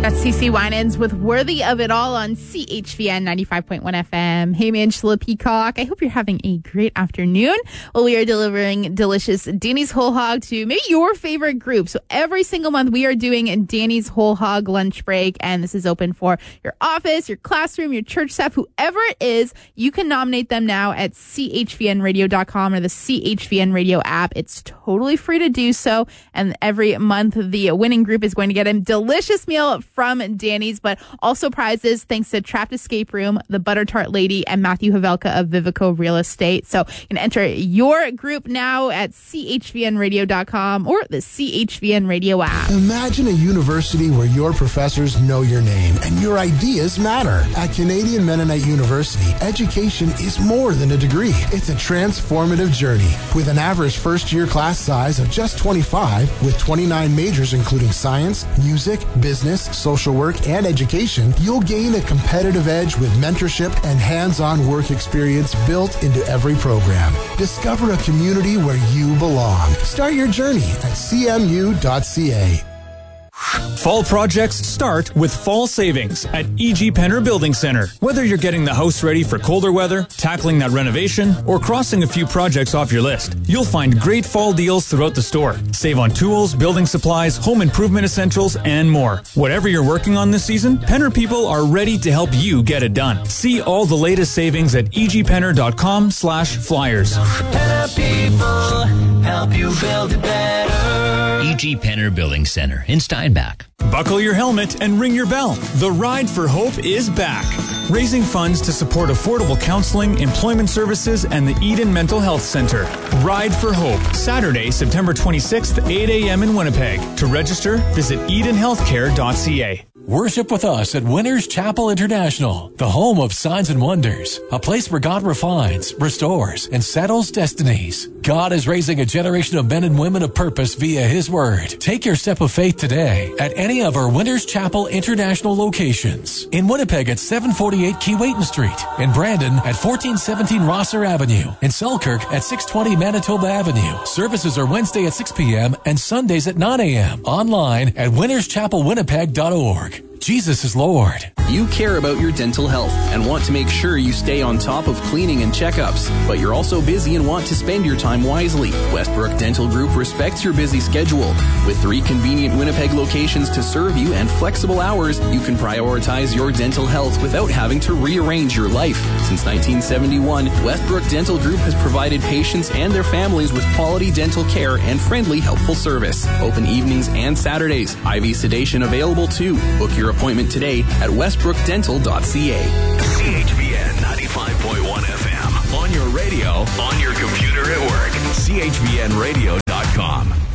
That's CeCe Winans with Worthy of It All on CHVN 95.1 FM. Hey, Angela Peacock. I hope you're having a great afternoon. Well, we are delivering delicious Danny's Whole Hog to maybe your favorite group. So every single month we are doing Danny's Whole Hog lunch break, and this is open for your office, your classroom, your church staff, whoever it is. You can nominate them now at chvnradio.com or the CHVN Radio app. It's totally free to do so, and every month the winning group is going to get a delicious meal from Danny's, but also prizes thanks to Trapped Escape Room, the Butter Tart Lady, and Matthew Havelka of Vivico Real Estate. So you can enter your group now at chvnradio.com or the CHVN Radio app. Imagine a university where your professors know your name and your ideas matter. At Canadian Mennonite University, education is more than a degree. It's a transformative journey. With an average first-year class size of just 25, with 29 majors including science, music, business, social work, and education, you'll gain a competitive edge with mentorship and hands-on work experience built into every program. Discover a community where you belong. Start your journey at cmu.ca. Fall projects start with fall savings at E.G. Penner Building Center. Whether you're getting the house ready for colder weather, tackling that renovation, or crossing a few projects off your list, you'll find great fall deals throughout the store. Save on tools, building supplies, home improvement essentials, and more. Whatever you're working on this season, Penner people are ready to help you get it done. See all the latest savings at egpenner.com/flyers. Penner people help you build it better. E.G. Penner Building Center in Steinbach. Buckle your helmet and ring your bell. The Ride for Hope is back. Raising funds to support affordable counseling, employment services, and the Eden Mental Health Center. Ride for Hope, Saturday, September 26th, 8 a.m. in Winnipeg. To register, visit edenhealthcare.ca. Worship with us at Winners Chapel International, the home of signs and wonders, a place where God refines, restores, and settles destinies. God is raising a generation of men and women of purpose via His Word. Take your step of faith today at any of our Winners Chapel International locations. In Winnipeg at 748 Keewatin Street, in Brandon at 1417 Rosser Avenue, in Selkirk at 620 Manitoba Avenue. Services are Wednesday at 6 p.m. and Sundays at 9 a.m. Online at winnerschapelwinnipeg.org. Jesus is Lord. You care about your dental health and want to make sure you stay on top of cleaning and checkups, but you're also busy and want to spend your time wisely. Westbrook Dental Group respects your busy schedule. With 3 convenient Winnipeg locations to serve you and flexible hours, you can prioritize your dental health without having to rearrange your life. Since 1971, Westbrook Dental Group has provided patients and their families with quality dental care and friendly, helpful service. Open evenings and Saturdays. IV sedation available too. Book your appointment today at westbrookdental.ca. CHVN 95.1 FM. On your radio, on your computer at work. CHVNradio.com.